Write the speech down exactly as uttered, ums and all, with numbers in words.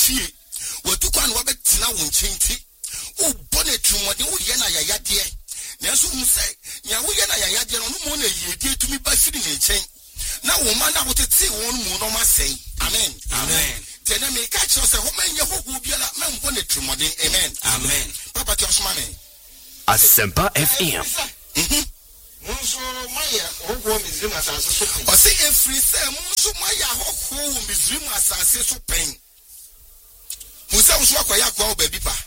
fie watu kwa no wabetina wo nkyenti o bonnet modde wo ye na yayade nanso hu say nya wo ye na yayade no mo na yedie tumi ba firi ne nkyɛn na wo ma na wo tete won mu no ma sei amen amen tena me ka kyerɛ sɛ ho manye ho hu biala ma bonnet modde amen amen papa ti osma me Asempa F M mhm Munso maya ho Misrim asase so pen. O say efri say munso maya ho ho Misrim asase so pen. Musa muso akwaya kwa obabi pa.